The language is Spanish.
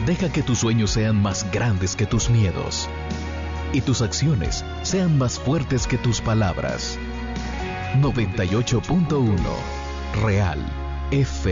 Deja que tus sueños sean más grandes que tus miedos y tus acciones sean más fuertes que tus palabras. 98.1 Real FM.